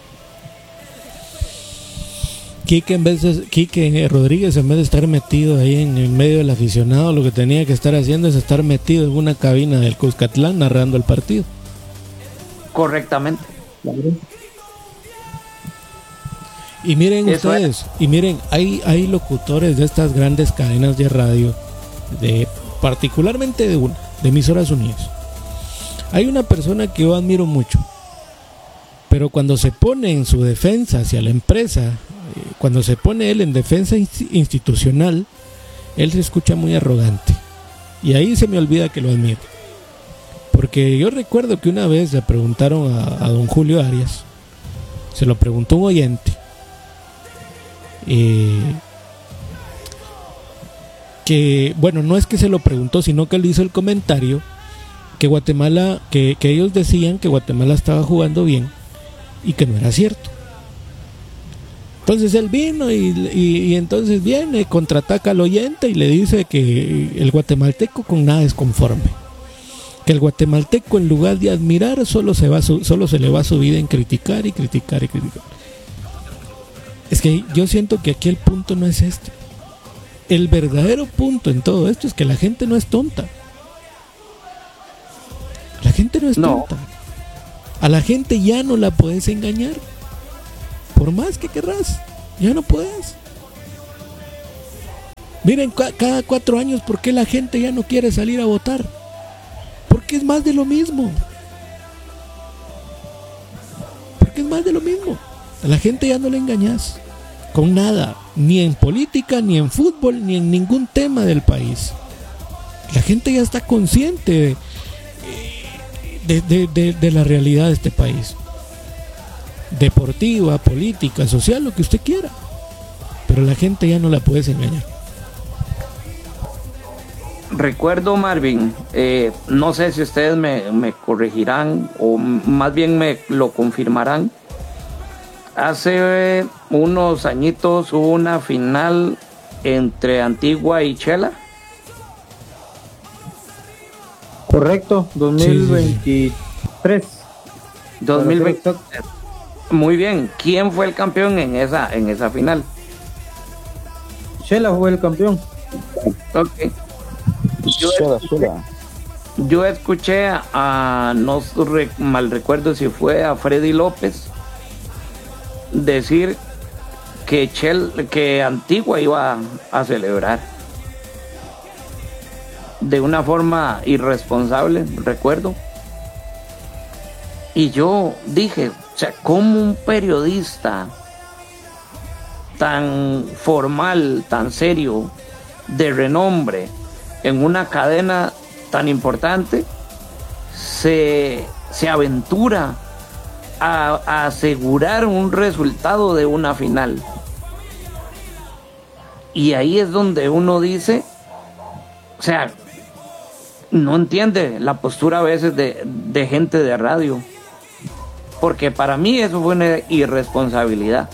Quique, en vez de, Quique Rodríguez, en vez de estar metido ahí en el medio del aficionado, lo que tenía que estar haciendo es estar metido en una cabina del Cuscatlán narrando el partido. Correctamente. Y miren Eso ustedes, y miren, hay, hay locutores de estas grandes cadenas de radio, de particularmente de una, de Emisoras Unidas. Hay una persona que yo admiro mucho, pero cuando se pone en su defensa hacia la empresa, eh, cuando se pone él en defensa inst- institucional, él se escucha muy arrogante. Y ahí se me olvida que lo admiro. Porque yo recuerdo que una vez le preguntaron a, a don Julio Arias, se lo preguntó un oyente, eh, que, bueno, no es que se lo preguntó, sino que él hizo el comentario que Guatemala, que, que ellos decían que Guatemala estaba jugando bien y que no era cierto. Entonces él vino y, y, y entonces viene, contraataca al oyente y le dice que el guatemalteco con nada es conforme, que el guatemalteco en lugar de admirar solo se va su, solo se le va su vida en criticar y criticar y criticar. Es que yo siento que aquí el punto no es este. El verdadero punto en todo esto es que la gente no es tonta. La gente gente no es tonta. No. A la gente ya no la puedes engañar. Por más que querrás, ya no puedes. Miren, cada cuatro años, ¿por qué la gente ya no quiere salir a votar? Porque es más de lo mismo. Porque es más de lo mismo. A la gente ya no le engañas con nada, ni en política, ni en fútbol, ni en ningún tema del país. La gente ya está consciente de, de, de, de la realidad de este país. Deportiva, política, social, lo que usted quiera. Pero la gente ya no la puedes engañar. Recuerdo, Marvin, eh, no sé si ustedes me, me corregirán o más bien me lo confirmarán. Hace unos añitos hubo una final entre Antigua y Chela. Correcto, dos mil veintitrés. dos mil veintitrés. Muy bien. ¿Quién fue el campeón en esa en esa final? Chela fue el campeón. Ok. Yo escuché, yo escuché a, no re, mal recuerdo si fue a Freddy López decir que Chel, que Antigua iba a, a celebrar de una forma irresponsable, recuerdo. Y yo dije, o sea, ¿cómo un periodista tan formal, tan serio, de renombre, en una cadena tan importante, se, se aventura a, a asegurar un resultado de una final? Y ahí es donde uno dice, o sea, no entiende la postura a veces de, de gente de radio, porque para mí eso fue una irresponsabilidad.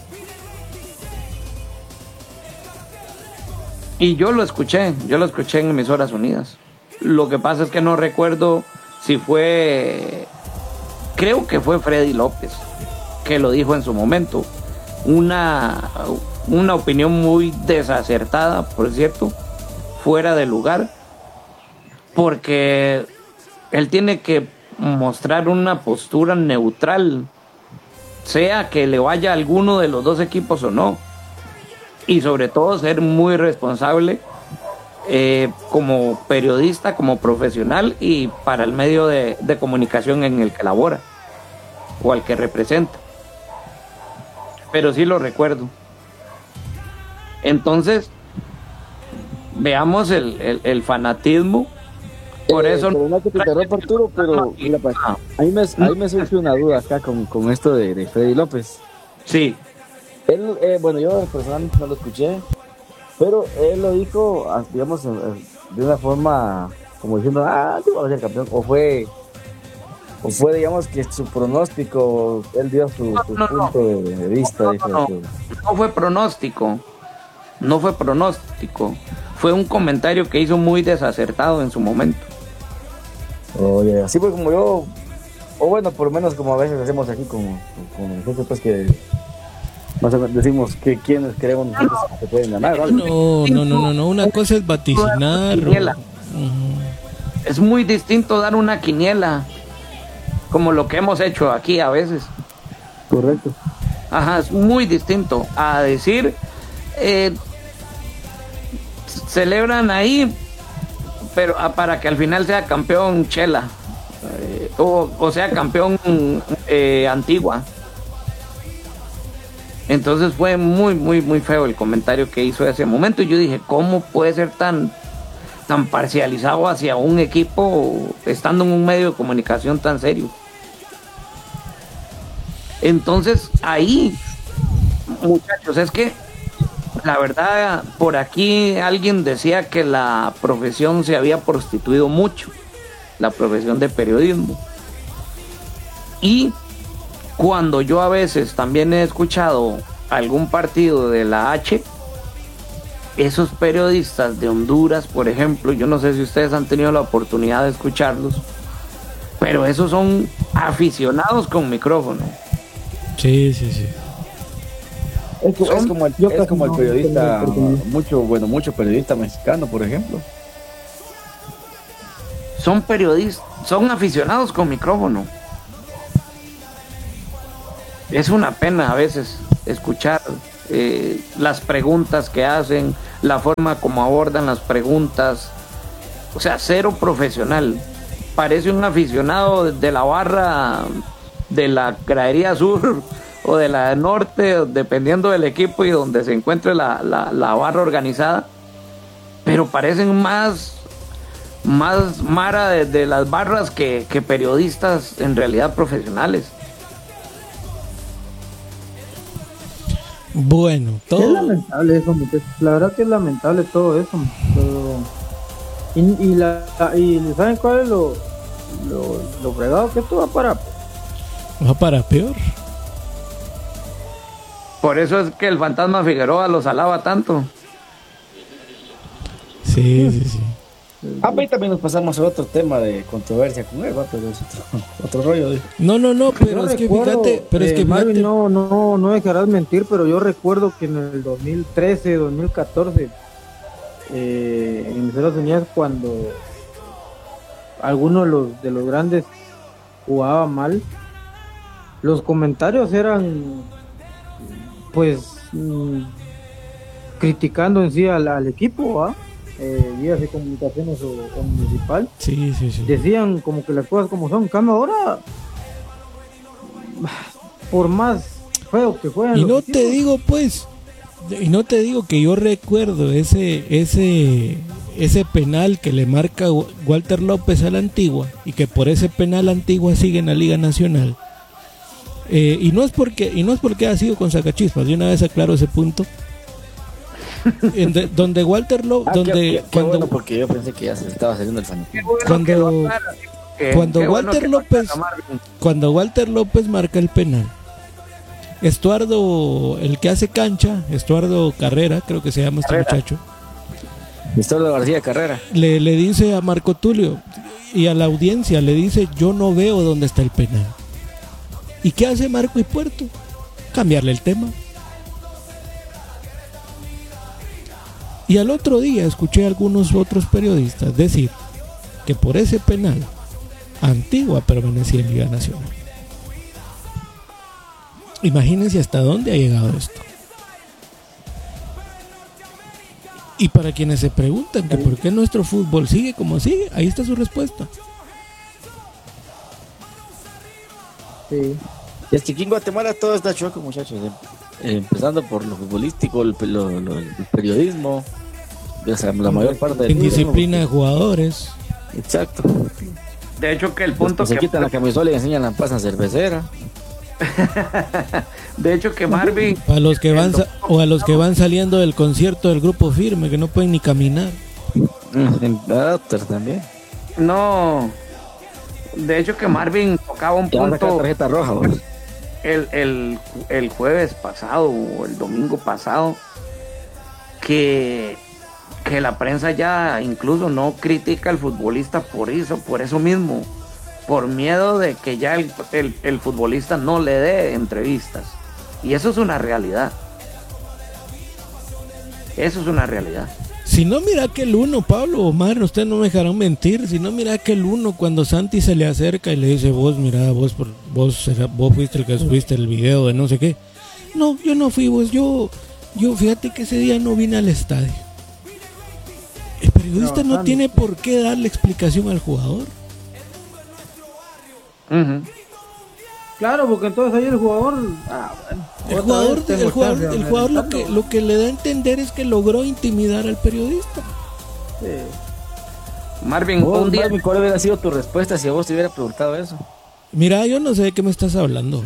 Y yo lo escuché, yo lo escuché en Emisoras Unidas. Lo que pasa es que no recuerdo si fue, creo que fue Freddy López que lo dijo en su momento. Una, una opinión muy desacertada, por cierto, fuera de lugar, porque él tiene que mostrar una postura neutral, sea que le vaya a alguno de los dos equipos o no. Y sobre todo ser muy responsable eh, como periodista, como profesional y para el medio de, de comunicación en el que labora o al que representa. Pero sí lo recuerdo. Entonces, veamos el, el, el fanatismo. Por eh, eso... Pero no te interrumpo, Arturo, pero mira, pues, ahí me, ahí me surge una duda acá con, con esto de, de Freddy López. Sí. Él, eh, bueno, yo personalmente no lo escuché, pero él lo dijo, digamos, de una forma como diciendo, ah, tú vas a ser campeón, o fue, o fue, digamos, que su pronóstico, él dio su, no, su no, punto no. de vista. No, dijo, no, no, no fue pronóstico, no fue pronóstico, fue un comentario que hizo muy desacertado en su momento. Oye, así fue como yo, o bueno, por lo menos como a veces hacemos aquí con, con nosotros, pues que... Más o menos decimos que quienes creemos nosotros que se pueden ganar, ¿vale? No, no, no, no, no, una cosa es vaticinar. Uh-huh. Es muy distinto dar una quiniela, como lo que hemos hecho aquí a veces. Correcto. Ajá, es muy distinto a decir, eh, celebran ahí, pero para que al final sea campeón Chela, eh, o, o sea campeón eh, Antigua. Entonces fue muy, muy, muy feo el comentario que hizo en ese momento. Y yo dije, ¿cómo puede ser tan, tan parcializado hacia un equipo estando en un medio de comunicación tan serio? Entonces, ahí, muchachos, es que la verdad, por aquí alguien decía que la profesión se había prostituido mucho, la profesión de periodismo. Y cuando yo a veces también he escuchado algún partido de la H, esos periodistas de Honduras, por ejemplo, yo no sé si ustedes han tenido la oportunidad de escucharlos, pero esos son aficionados con micrófono. Sí, sí, sí. Es, es como el, es como el periodista, mucho, bueno, mucho periodista mexicano, por ejemplo. Son periodistas, son aficionados con micrófono. Es una pena a veces escuchar eh, las preguntas que hacen, la forma como abordan las preguntas, o sea, cero profesional. Parece un aficionado de la barra de la gradería sur o de la norte, dependiendo del equipo y donde se encuentre la, la, la barra organizada, pero parecen más más mara de, de las barras que, que periodistas en realidad profesionales. Bueno, todo... Es lamentable eso, muchachos. La verdad que es lamentable todo eso. Pero... Y, y, la, y ¿saben cuál es lo, lo, lo fregado? Que esto va para... Va para peor. Por eso es que el fantasma Figueroa los alaba tanto. Sí, sí, sí. Ah, pero también nos pasamos a otro tema de controversia con él, pero es otro, otro rollo. ¿Sí? No, no, no, pero Yo es que recuerdo, fíjate, pero eh, es que fíjate. Marvin, no, no, no dejarás mentir, pero yo recuerdo que en el dos mil trece, dos mil catorce, eh, en Estados Unidos, cuando alguno de los, de los grandes jugaba mal, los comentarios eran, pues, mmm, criticando en sí al, al equipo, ¿ah? Eh, vías de comunicaciones o, o municipal. Sí, sí, sí. Decían como que las cosas como son. En cambio ahora, por más feo que jueguen, y no equipos, te digo pues, y no te digo que yo recuerdo ese ese ese penal que le marca Walter López a la Antigua y que por ese penal Antigua sigue en la Liga Nacional. Eh, y no es porque y no es porque ha sido con sacachispas. De una vez aclaro ese punto. En de, donde Walter López, Ah, donde qué, qué, qué cuando bueno, porque yo pensé que ya se estaba saliendo el fanatismo. Bueno cuando que, cuando qué Walter bueno López cuando Walter López marca el penal, Estuardo, el que hace cancha, Estuardo Carrera, creo que se llama este Carrera. muchacho, Estuardo García Carrera. le, le dice a Marco Tulio y a la audiencia, le dice: yo no veo dónde está el penal. ¿Y qué hace Marco y Puerto? Cambiarle el tema. Y al otro día escuché a algunos otros periodistas decir que por ese penal Antigua permanecía en Liga Nacional. Imagínense hasta dónde ha llegado esto. Y para quienes se preguntan que por qué nuestro fútbol sigue como sigue, ahí está su respuesta. sí. Y es que aquí en Guatemala todo está choco, muchachos. Eh, empezando por lo futbolístico, el, lo, lo, el periodismo, o sea, la mayor parte del Indisciplina de jugadores. Exacto. De hecho que el punto Después se que quitan la camisola y enseñan la pasa cervecera. de hecho que Marvin A los que van sa- o a los que van saliendo del concierto del Grupo Firme, que no pueden ni caminar. En Adapter también. no de hecho que Marvin tocaba un Te van a sacar punto tarjeta roja, vos. el, el, el jueves pasado o el domingo pasado, que, que la prensa ya incluso no critica al futbolista por eso, por eso mismo, por miedo de que ya el, el, el futbolista no le dé entrevistas. Y eso es una realidad. Eso es una realidad. Si no, mira aquel uno, Pablo, Omar, ustedes no me dejarán mentir. Si no, mira aquel uno cuando Santi se le acerca y le dice: vos, mira, vos, por, vos, vos fuiste el que subiste el video de no sé qué. No, yo no fui, vos, yo, yo, fíjate que ese día no vine al estadio. El periodista no, no tiene por qué darle explicación al jugador. Uh-huh. Claro, porque entonces ahí el jugador, ah, bueno, el jugador, el jugador, el jugador lo que lo que le da a entender es que logró intimidar al periodista. Sí. Marvin, ¿Vos, un día Marvin, ¿cuál hubiera sido tu respuesta si a vos te hubiera preguntado eso? Mira, yo no sé de qué me estás hablando.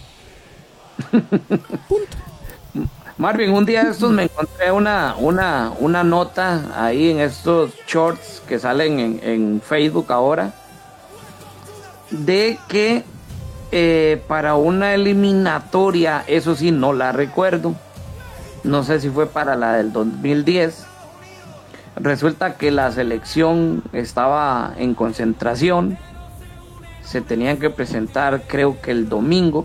Punto. Marvin, un día de estos me encontré una, una, una nota ahí en estos shorts que salen en, en Facebook ahora, de que eh, para una eliminatoria, eso sí, no la recuerdo, no sé si fue para la del dos mil diez, resulta que la selección estaba en concentración, se tenían que presentar creo que el domingo,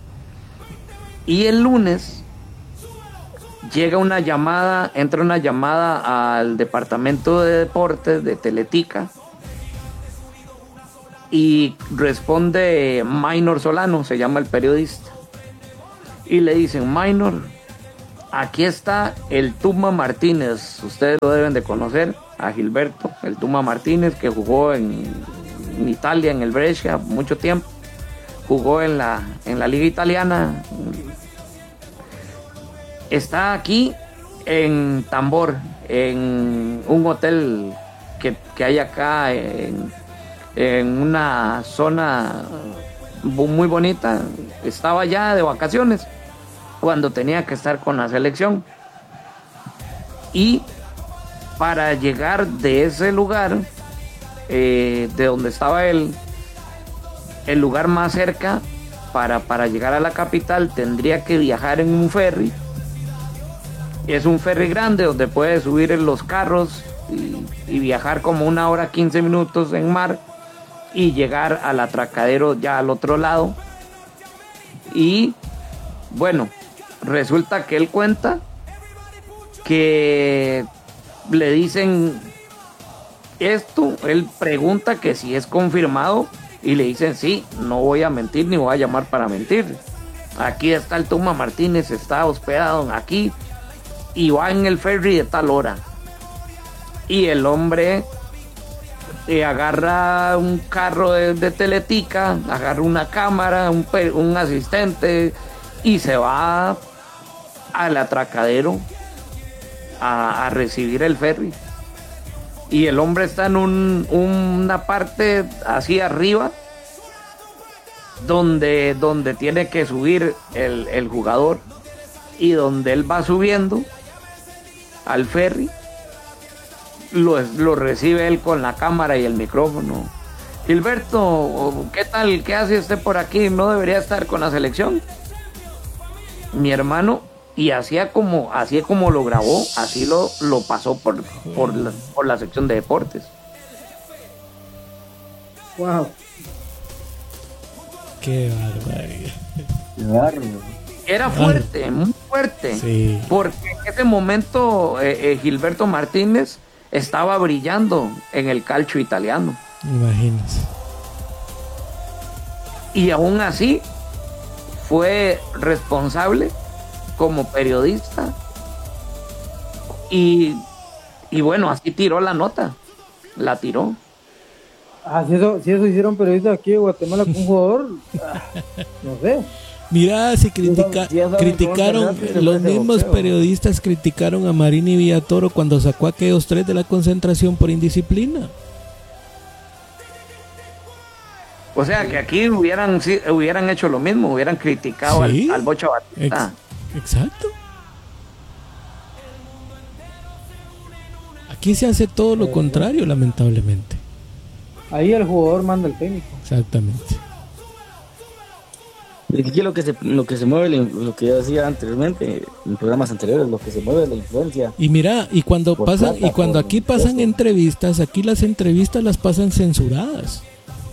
y el lunes llega una llamada, entra una llamada al departamento de deportes de Teletica y responde Minor Solano, se llama el periodista, y le dicen: Minor, aquí está el Tuma Martínez, ustedes lo deben de conocer, a Gilberto, el Tuma Martínez, que jugó en, en Italia, en el Brescia, mucho tiempo, jugó en la, en la liga italiana, está aquí en Tambor, en un hotel que, que hay acá en, en una zona muy bonita. Estaba ya de vacaciones cuando tenía que estar con la selección, y para llegar de ese lugar, eh, de donde estaba él, el lugar más cerca para, para llegar a la capital, tendría que viajar en un ferry. Es un ferry grande donde puede subir en los carros y, y viajar como una hora, quince minutos en mar, y llegar al atracadero ya al otro lado. Y bueno, resulta que él cuenta que le dicen esto, él pregunta que si es confirmado, y le dicen: sí, no voy a mentir ni voy a llamar para mentir. Aquí está el Tuma Martínez, está hospedado aquí y va en el ferry de tal hora. Y el hombre eh, agarra un carro de, de Teletica, agarra una cámara, un, un asistente, y se va al atracadero a, a recibir el ferry. Y el hombre está en un, una parte así arriba, donde, donde tiene que subir el, el jugador, y donde él va subiendo al ferry, lo, lo recibe él con la cámara y el micrófono. Gilberto, ¿qué tal? ¿Qué hace usted por aquí? ¿No debería estar con la selección? Mi hermano, y así como, así como lo grabó, así lo, lo pasó por, por, la, por la sección de deportes. Wow. Qué barbaridad. Qué bárbaro. Era fuerte, muy fuerte, sí. Porque en ese momento eh, eh, Gilberto Martínez estaba brillando en el calcio italiano. Imagínense. Y aún así fue responsable como periodista, y, y bueno, así tiró la nota, la tiró. Ah, si eso, si eso hicieron periodistas aquí en Guatemala con un jugador, ah, no sé. Mira, si critica, criticaron, los mismos periodistas criticaron a Marini Villatoro cuando sacó a aquellos tres de la concentración por indisciplina. O sea, que aquí hubieran, hubieran hecho lo mismo, hubieran criticado ¿Sí? al, al Bocha Batista. Ex- exacto. Aquí se hace todo lo contrario, lamentablemente. Ahí el jugador manda el técnico. Exactamente. Aquí lo que se, lo que se mueve, lo que yo decía anteriormente en programas anteriores, lo que se mueve es la influencia. Y mira, y cuando Por pasan, plata, y cuando por aquí pasan puesto. entrevistas, aquí las entrevistas las pasan censuradas.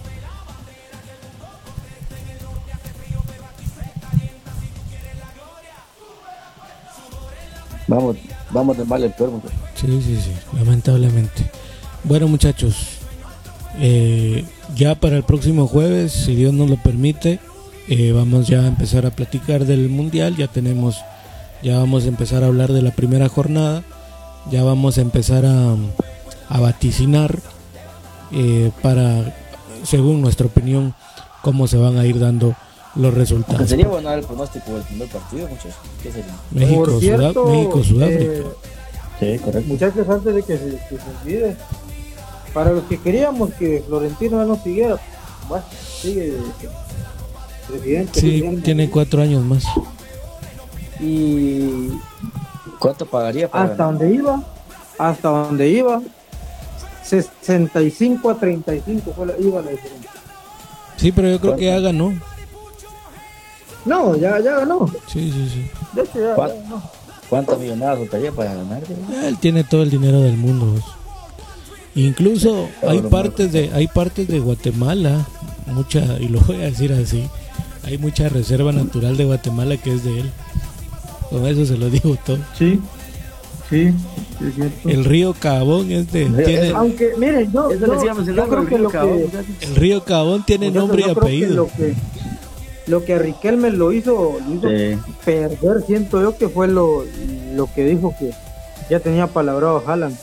Vamos, vamos de mal en peor. Muchachos. Sí, sí, sí, lamentablemente. Bueno, muchachos, eh, ya para el próximo jueves, si Dios nos lo permite, eh, vamos ya a empezar a platicar del mundial. Ya tenemos, ya vamos a empezar a hablar de la primera jornada. Ya vamos a empezar a, a vaticinar eh, para, según nuestra opinión, cómo se van a ir dando los resultados. Aunque sería bueno dar el pronóstico del primer partido, muchachos. ¿Qué sería? México, Por cierto, Sudá- México, Sudáfrica. eh, Sí, correcto. Muchachos, antes de que se, que se olvide, para los que queríamos que Florentino no siguiera, bueno, sigue presidente. Sí, presidente. tiene cuatro años más. Y ¿Cuánto pagaría para hasta ganar? donde iba, hasta donde iba, sesenta y cinco a treinta y cinco fue la, iba la diferencia. Sí, pero yo creo que ya ganó. No, ya, ya ganó. Sí, sí, sí. De hecho, ya, ¿Cuál? ya ganó. ¿Cuántas millonadas soltaría para ganar? Él tiene todo el dinero del mundo. ¿Ves? Incluso hay partes de hay partes de Guatemala, mucha, y lo voy a decir así, hay mucha reserva natural de Guatemala que es de él. Con eso se lo digo todo. Sí. Sí, es cierto. El río Cabón es de... Tiene, Aunque, miren, yo, Eso yo, les iba a mencionar yo creo con el que río lo Cabón, que... muchachos. el río Cabón tiene muchachos, nombre y yo creo que apellido. Lo que, lo que a Riquelme lo hizo, lo hizo Sí. perder, siento yo que fue lo, lo que dijo que ya tenía palabrado Haaland.